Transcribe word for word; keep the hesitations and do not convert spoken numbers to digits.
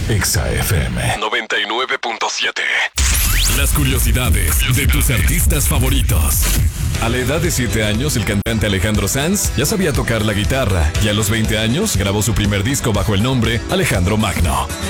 Exa F M noventa y nueve punto siete. Las curiosidades de tus artistas favoritos. A la edad de siete años, el cantante Alejandro Sanz ya sabía tocar la guitarra y a los veinte años grabó su primer disco bajo el nombre Alejandro Magno.